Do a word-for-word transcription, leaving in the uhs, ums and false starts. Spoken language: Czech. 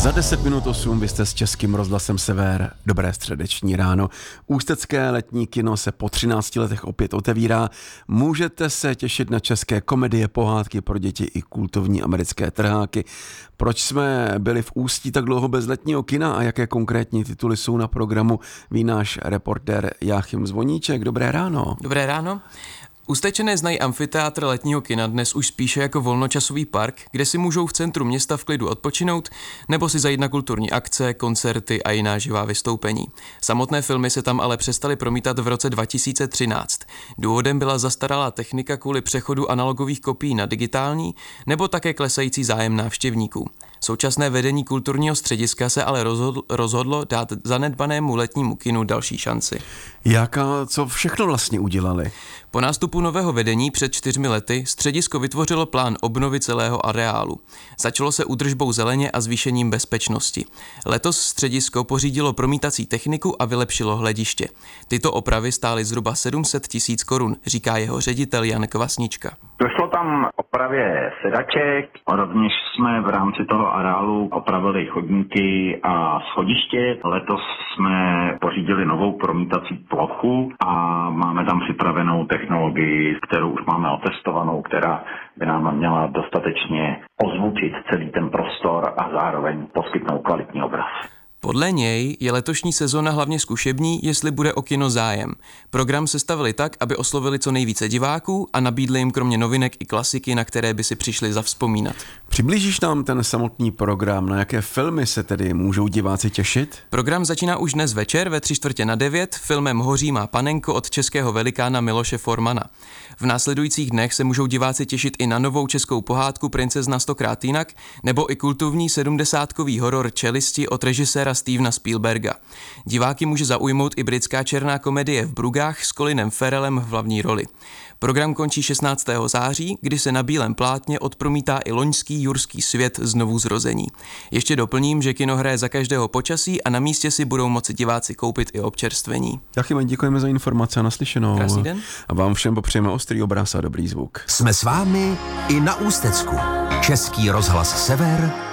Za deset minut osm vy jste s Českým rozhlasem Sever. Dobré středeční ráno. Ústecké letní kino se po třinácti letech opět otevírá. Můžete se těšit na české komedie, pohádky pro děti i kultovní americké trháky. Proč jsme byli v Ústí tak dlouho bez letního kina a jaké konkrétní tituly jsou na programu, ví náš reportér Jáchym Zvoníček. Dobré ráno. Dobré ráno. Ústečané znají amfiteátr letního kina dnes už spíše jako volnočasový park, kde si můžou v centru města v klidu odpočinout nebo si zajít na kulturní akce, koncerty a jiná živá vystoupení. Samotné filmy se tam ale přestaly promítat v roce dva tisíce třináct. Důvodem byla zastaralá technika kvůli přechodu analogových kopií na digitální nebo také klesající zájem návštěvníků. Současné vedení kulturního střediska se ale rozhodlo, rozhodlo dát zanedbanému letnímu kinu další šanci. Jak a co všechno vlastně udělali? Po nástupu nového vedení před čtyřmi lety středisko vytvořilo plán obnovy celého areálu. Začalo se údržbou zeleně a zvýšením bezpečnosti. Letos středisko pořídilo promítací techniku a vylepšilo hlediště. Tyto opravy stály zhruba sedm set tisíc korun, říká jeho ředitel Jan Kvasnička. Došlo tam opravě sedaček, rovněž jsme v rámci toho areálu opravili chodníky a schodiště. Letos jsme pořídili novou promítací plochu a máme tam připravenou technologii, kterou už máme otestovanou, která by nám měla dostatečně ozvučit celý ten prostor a zároveň poskytnout kvalitní obraz. Podle něj je letošní sezóna hlavně zkušební, jestli bude o kino zájem. Program sestavili tak, aby oslovili co nejvíce diváků a nabídli jim kromě novinek i klasiky, na které by si přišli zavzpomínat. Přiblížíš nám ten samotný program, na jaké filmy se tedy můžou diváci těšit? Program začíná už dnes večer ve tři čtvrtě na devět filmem Hoří má panenko od českého velikána Miloše Formana. V následujících dnech se můžou diváci těšit i na novou českou pohádku Princezna stokrát jinak nebo i kultovní sedmdesátkový horor Čelisti od režiséra Stevena Spielberga. Diváky může zaujmout i britská černá komedie V Brugách s Colinem Farrellem v hlavní roli. Program končí šestnáctého září, kdy se na bílém plátně odpromítá i loňský Jurský svět Znovu zrození. Ještě doplním, že kino hraje za každého počasí a na místě si budou moci diváci koupit i občerstvení. Jáchyme, děkujeme za informace a naslyšenou. Krásný den. A vám všem popřejeme ostrý obraz a dobrý zvuk. Jsme s vámi i na Ústecku. Český rozhlas Sever